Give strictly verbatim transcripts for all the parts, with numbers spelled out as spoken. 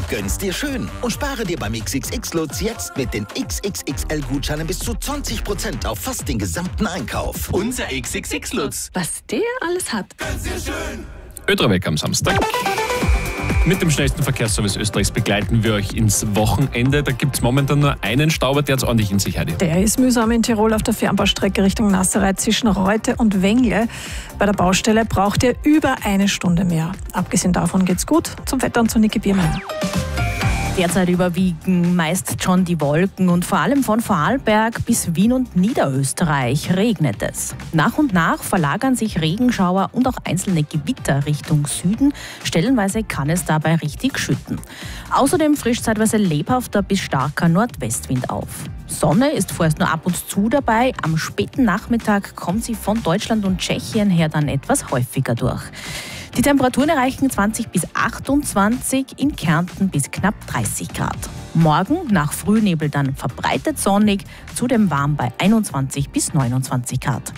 Gönn's dir schön und spare dir beim X X X-Lutz jetzt mit den X X X L-Gutscheinen bis zu zwanzig Prozent auf fast den gesamten Einkauf. Unser X X X-Lutz. Was der alles hat. Gönn's dir schön. Ödraweg am Samstag. Mit dem schnellsten Verkehrsservice Österreichs begleiten wir euch ins Wochenende. Da gibt es momentan nur einen Stauber, der jetzt ordentlich in sich hat. Der ist mühsam in Tirol auf der Fernbaustrecke Richtung Nasserei zwischen Reute und Wengle. Bei der Baustelle braucht ihr über eine Stunde mehr. Abgesehen davon geht's gut. Zum Wetter und zu Niki Biermeier. Derzeit überwiegen meist schon die Wolken und vor allem von Vorarlberg bis Wien und Niederösterreich regnet es. Nach und nach verlagern sich Regenschauer und auch einzelne Gewitter Richtung Süden. Stellenweise kann es dabei richtig schütten. Außerdem frischt zeitweise lebhafter bis starker Nordwestwind auf. Sonne ist vorerst nur ab und zu dabei. Am späten Nachmittag kommt sie von Deutschland und Tschechien her dann etwas häufiger durch. Die Temperaturen erreichen zwanzig bis achtundzwanzig, in Kärnten bis knapp dreißig Grad. Morgen nach Frühnebel dann verbreitet sonnig, zudem warm bei einundzwanzig bis neunundzwanzig Grad.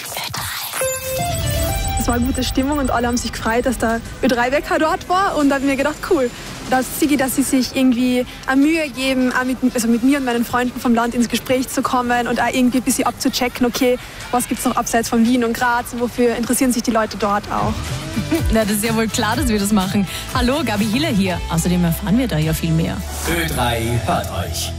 Es war eine gute Stimmung und alle haben sich gefreut, dass der Ö drei Wecker dort war und da habe ich mir gedacht, cool. Da sehe ich, dass sie sich irgendwie eine Mühe geben, auch mit, also mit mir und meinen Freunden vom Land ins Gespräch zu kommen und auch irgendwie ein bisschen abzuchecken, okay, was gibt es noch abseits von Wien und Graz, wofür interessieren sich die Leute dort auch. Na, das ist ja wohl klar, dass wir das machen. Hallo, Gabi Hiller hier. Außerdem erfahren wir da ja viel mehr. Ö drei hört euch.